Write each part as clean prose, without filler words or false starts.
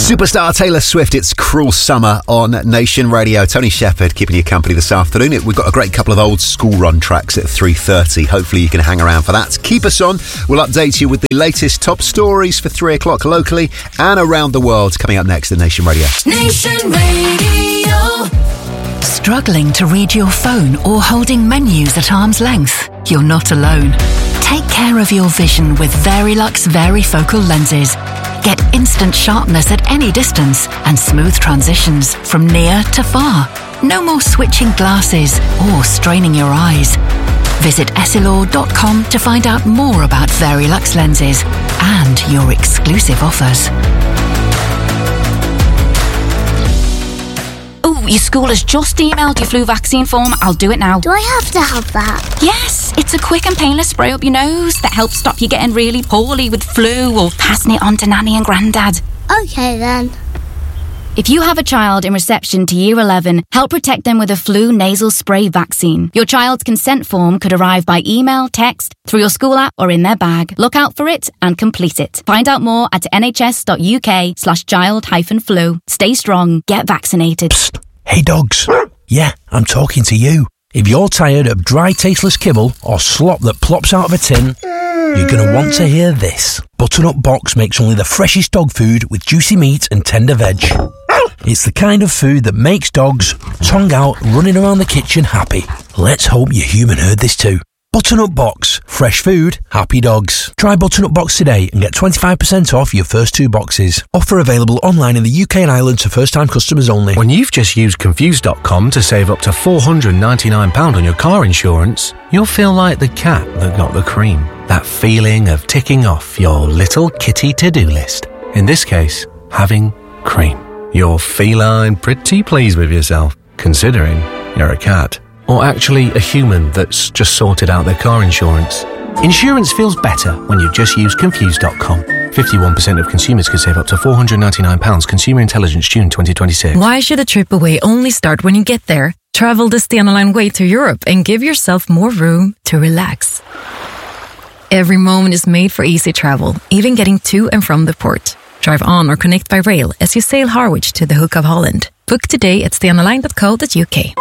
Superstar Taylor Swift, it's Cruel Summer on Nation Radio. Tony Shepherd keeping you company this afternoon. We've got a great couple of old school run tracks at 3:30. Hopefully you can hang around for that. Keep us on. We'll update you with the latest top stories for 3 o'clock locally and around the world coming up next at Nation Radio. Nation Radio. Struggling to read your phone or holding menus at arm's length? You're not alone. Take care of your vision with Verilux Varifocal lenses. Get instant sharpness at any distance and smooth transitions from near to far. No more switching glasses or straining your eyes. Visit essilor.com to find out more about Verilux lenses and your exclusive offers. Oh, your school has just emailed your flu vaccine form. I'll do it now. Do I have to have that? Yes, it's a quick and painless spray up your nose that helps stop you getting really poorly with flu or passing it on to Nanny and Grandad. Okay then. If you have a child in reception to Year 11, help protect them with a flu nasal spray vaccine. Your child's consent form could arrive by email, text, through your school app or in their bag. Look out for it and complete it. Find out more at nhs.uk/child-flu. Stay strong, get vaccinated. Psst. Hey dogs. Yeah, I'm talking to you. If you're tired of dry, tasteless kibble or slop that plops out of a tin, you're going to want to hear this. Butternut Box makes only the freshest dog food with juicy meat and tender veg. It's the kind of food that makes dogs, tongue out, running around the kitchen happy. Let's hope your human heard this too. Butternut Box. Fresh food, happy dogs. Try Butternut Box today and get 25% off your first 2 boxes. Offer available online in the UK and Ireland to first-time customers only. When you've just used Confused.com to save up to £499 on your car insurance, you'll feel like the cat that got the cream. That feeling of ticking off your little kitty to-do list. In this case, having cream. You're feline pretty pleased with yourself, considering you're a cat. Or actually a human that's just sorted out their car insurance. Insurance feels better when you just use Confused.com. 51% of consumers could save up to £499. Consumer Intelligence, June 2026. Why should a trip away only start when you get there? Travel the Stena Line way to Europe and give yourself more room to relax. Every moment is made for easy travel, even getting to and from the port. Drive on or connect by rail as you sail Harwich to the Hook of Holland. Book today at stenaline.co.uk.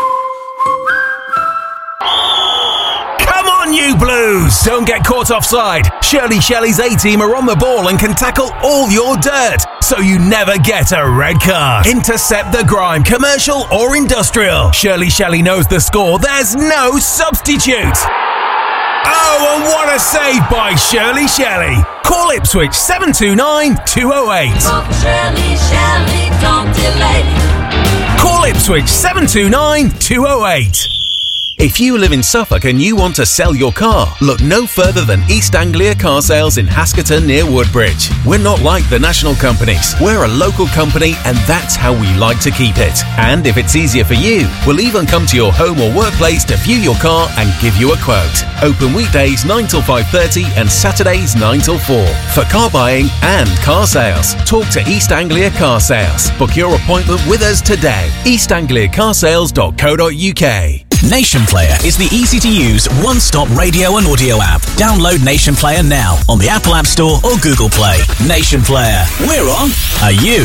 You Blues! Don't get caught offside. Shirley Shelley's A-team are on the ball and can tackle all your dirt, so you never get a red card. Intercept the grime, commercial or industrial. Shirley Shelley knows the score. There's no substitute. Oh, and what a save by Shirley Shelley. Call Ipswich 729-208. Shirley, Shelley, don't delay. Call Ipswich 729-208. If you live in Suffolk and you want to sell your car, look no further than East Anglia Car Sales in Haskerton near Woodbridge. We're not like the national companies. We're a local company and that's how we like to keep it. And if it's easier for you, we'll even come to your home or workplace to view your car and give you a quote. Open weekdays 9 till 5:30 and Saturdays 9 till 4. For car buying and car sales, talk to East Anglia Car Sales. Book your appointment with us today. eastangliacarsales.co.uk. Nation Player is the easy-to-use one-stop radio and audio app. Download Nation Player now on the Apple App Store or Google Play. Nation Player. We're on. Are you?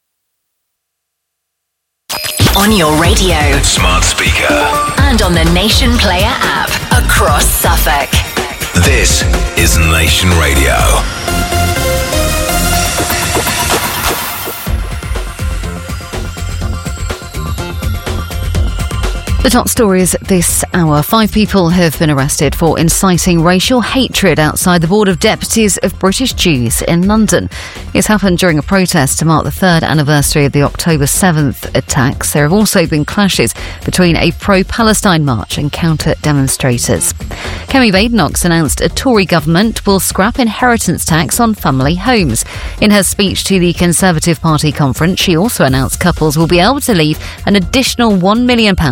On your radio, smart speaker, and on the Nation Player app across Suffolk. This is Nation Radio. The top stories this hour. 5 people have been arrested for inciting racial hatred outside the Board of Deputies of British Jews in London. It's happened during a protest to mark the 3rd anniversary of the October 7th attacks. There have also been clashes between a pro-Palestine march and counter-demonstrators. Kemi Badenoch announced a Tory government will scrap inheritance tax on family homes. In her speech to the Conservative Party conference, she also announced couples will be able to leave an additional £1 million tax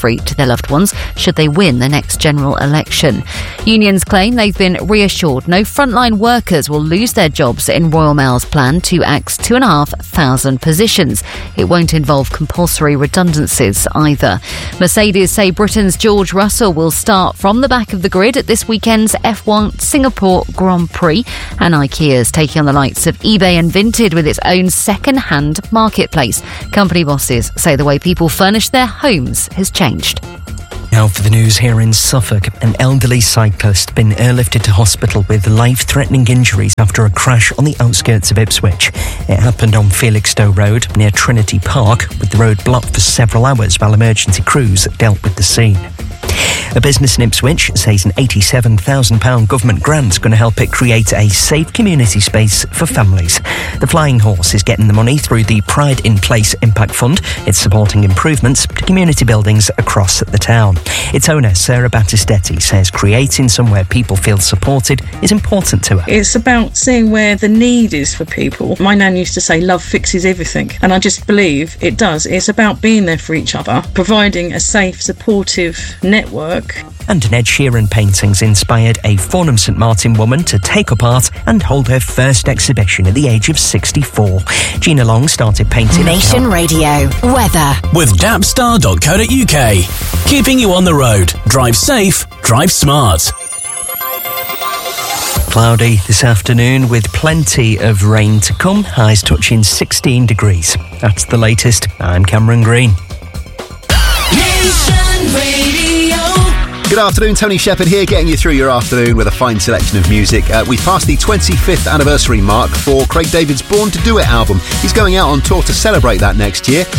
free to their loved ones should they win the next general election. Unions claim they've been reassured no frontline workers will lose their jobs in Royal Mail's plan to axe 2,500 positions. It won't involve compulsory redundancies either. Mercedes say Britain's George Russell will start from the back of the grid at this weekend's F1 Singapore Grand Prix, and IKEA's taking on the likes of eBay and Vinted with its own second-hand marketplace. Company bosses say the way people furnish their homes has changed. Now for the news here in Suffolk. An elderly cyclist been airlifted to hospital with life-threatening injuries after a crash on the outskirts of Ipswich. It happened on Felixstowe Road near Trinity Park, with the road blocked for several hours while emergency crews dealt with the scene. A business in Ipswich says an £87,000 government grant's going to help it create a safe community space for families. The Flying Horse is getting the money through the Pride in Place Impact Fund. It's supporting improvements to community buildings across the town. Its owner, Sarah Battistetti, says creating somewhere people feel supported is important to her. It's about seeing where the need is for people. My nan used to say love fixes everything, and I just believe it does. It's about being there for each other, providing a safe, supportive network. And an Ed Sheeran painting's inspired a Farnham St Martin woman to take up art and hold her first exhibition at the age of 64. Gina Long started painting... Nation Radio weather with Dapstar.co.uk. Keeping you on the road. Drive safe, drive smart. Cloudy this afternoon with plenty of rain to come. Highs touching 16 degrees. That's the latest. I'm Cameron Green. Nation Radio. Good afternoon, Tony Shepherd here, getting you through your afternoon with a fine selection of music. We've passed the 25th anniversary mark for Craig David's Born to Do It album. He's going out on tour to celebrate that next year.